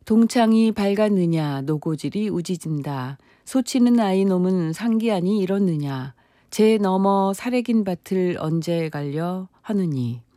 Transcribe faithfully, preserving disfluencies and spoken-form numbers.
동창이 밝았느냐 노고질이 우지진다. 소치는 아이 놈은 상기하니 이렇느냐. 제 넘어 사래긴 밭을 언제 갈려 하느니.